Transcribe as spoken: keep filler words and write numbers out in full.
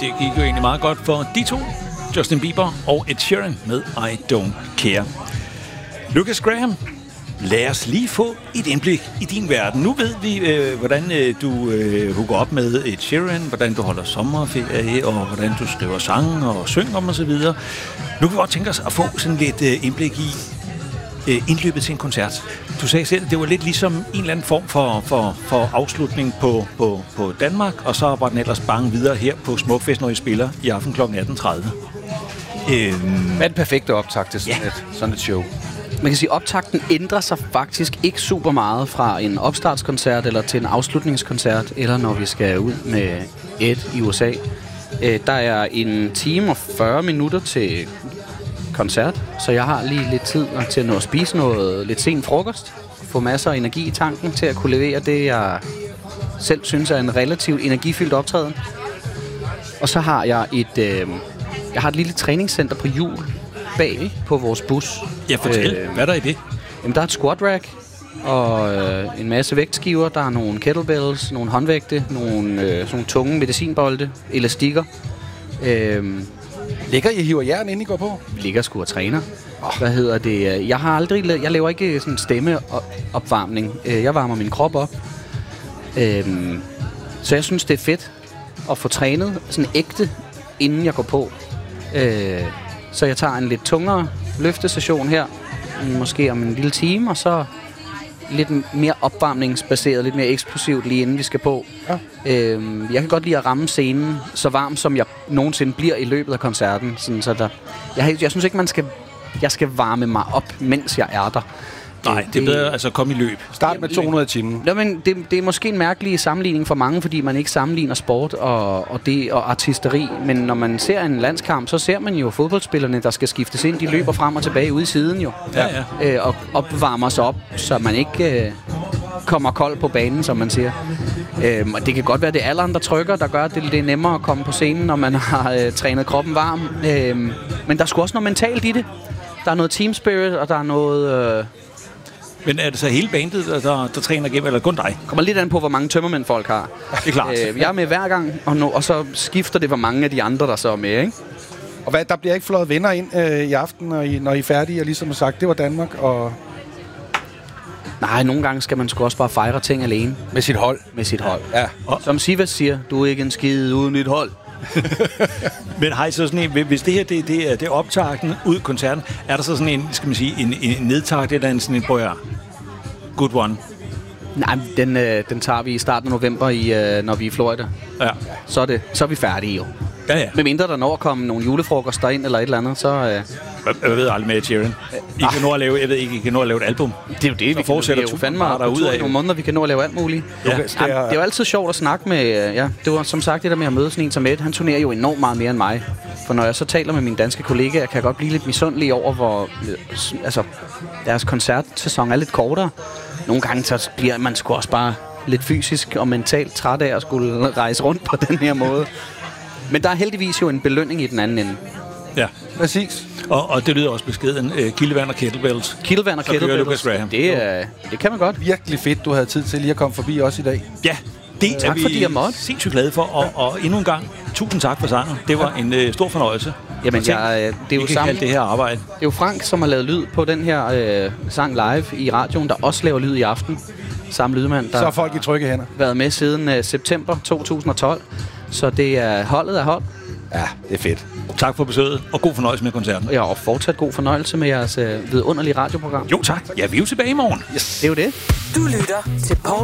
det gik jo egentlig meget godt for de to, Justin Bieber og Ed Sheeran med I Don't Care. Lucas Graham, lad os lige få et indblik i din verden. Nu ved vi, øh, hvordan øh, du øh, hooker op med Ed Sheeran, hvordan du holder sommerferie, og hvordan du skriver sange og synger om osv. Nu kan vi godt tænke os at få sådan lidt øh, indblik i øh, indløbet til en koncert. Du sagde selv, at det var lidt ligesom en eller anden form for, for, for afslutning på, på, på Danmark, og så var den ellers bange videre her på Smukfest, når I spiller i aften klokken atten tredive. Øhm. Hvad er den perfekte optakt til sådan, ja. et, sådan et show? Man kan sige, at optakten ændrer sig faktisk ikke super meget fra en opstartskoncert eller til en afslutningskoncert, eller når vi skal ud med Ed i U S A. Øh, der er en time og fyrre minutter til koncert, så jeg har lige lidt tid til at nå at spise noget lidt sen frokost, få masser af energi i tanken til at kunne levere det, jeg selv synes er en relativt energifyldt optræden. Og så har jeg et, øh, jeg har et lille træningscenter på hjul bag på vores bus. Ja, fortæl. Øh, Hvad er der i det? Jamen, der er et squat rack og øh, en masse vægtskiver. Der er nogle kettlebells, nogle håndvægte, nogle, øh, sådan nogle tunge medicinbolde, elastikker. Øh, Ligger I hiver jern, inden I går på? Vi ligger sgu og træner. Oh. Hvad hedder det? Jeg har aldrig la- jeg laver ikke sådan stemmeopvarmning. Jeg varmer min krop op. Øh, så jeg synes, det er fedt at få trænet sådan ægte, inden jeg går på. Øh, Så jeg tager en lidt tungere løftestation her, måske om en lille time, og så lidt mere opvarmningsbaseret, lidt mere eksplosivt lige inden vi skal på. Ja. Øhm, jeg kan godt lide at ramme scenen så varm, som jeg nogensinde bliver i løbet af koncerten. Sådan, så der, jeg, jeg synes ikke, man skal, jeg skal varme mig op, mens jeg er der. Nej, det er bedre altså at komme i løb. Start med to hundrede i timen. Ja, men det, det er måske en mærkelig sammenligning for mange, fordi man ikke sammenligner sport og, og det og artisteri. Men når man ser en landskamp, så ser man jo fodboldspillerne, der skal skiftes ind. De løber frem og tilbage ude i siden jo. Ja, ja. Øh, og opvarmer sig op, så man ikke øh, kommer kold på banen, som man siger. Øh, og det kan godt være, det er alderen, der trykker, der gør, at det, det er nemmere at komme på scenen, når man har øh, trænet kroppen varm. Øh, men der er sgu også noget mentalt i det. Der er noget team spirit, og der er noget... Øh, Men er det så hele bandet, der, der, der træner igennem, eller kun dig? Kommer lidt an på, hvor mange tømmermænd folk har. Det er klart. Øh, jeg er med hver gang, og, nu, og så skifter det, hvor mange af de andre, der så er med, ikke? Og hvad, der bliver ikke fløjet venner ind øh, i aften, når I, når I er færdige, og ligesom har sagt, det var Danmark, og... Nej, nogle gange skal man sgu også bare fejre ting alene. Med sit hold. Med sit hold. Ja. Og som Sivas siger, du er ikke en skide uden et hold. Men har I så sådan en, hvis det her det, det er, det er optakten ud koncerten, er der så sådan en, skal man sige, en, en nedtakt eller en sådan en brøger? Good one. Nej, den, øh, den tager vi i starten af november, i, øh, når vi er i Florida. Ja. Så er, det, så er vi færdige jo. Ja, ja. Med mindre der når at komme nogle julefrokoster ind eller et eller andet, så... Øh, jeg, jeg ved aldrig med Ed Sheeran. I kan nå at lave, jeg ved ikke, I kan nå at lave et album. Det er jo det, vi kan, vi jo fandme derude af. Nogle måneder, vi kan nå at lave alt muligt. Ja. Ja, det er jo altid sjovt at snakke med... Ja, det var som sagt det der med at møde sådan en som Ed. Han turnerer jo enormt meget mere end mig. For når jeg så taler med mine danske kollegaer, kan jeg godt blive lidt misundelig over, hvor... Altså, deres koncertsæson er lidt kortere. Nogle gange så bliver man sgu også bare lidt fysisk og mentalt træt af at skulle rejse rundt på den her måde. Men der er heldigvis jo en belønning i den anden ende. Ja, præcis. Og, og det lyder også beskeden. Uh, Kildevand og kettlebells. Kildevand og kettlebells. Det, er, det kan man godt. Virkelig fedt, du havde tid til lige at komme forbi os i dag. Ja, det tak, er vi fordi jeg måtte. Sindssygt glade for. Og, og endnu en gang, tusind tak for sangen. Det var en uh, stor fornøjelse. Jamen, jeg, det er jo sammen, det her arbejde. Det er jo Frank, som har lavet lyd på den her øh, sang live i radioen, der også laver lyd i aften. Samme lydmand, der så er folk i trygge hænder. Har været med siden øh, september to tusind og tolv. Så det er holdet af hold. Ja, det er fedt. Tak for besøget, og god fornøjelse med koncerten. Ja, og fortsat god fornøjelse med jeres øh, vidunderlige radioprogram. Jo, tak. Ja, vi er jo tilbage i morgen. Yes. Det er jo det. Du lytter til Paul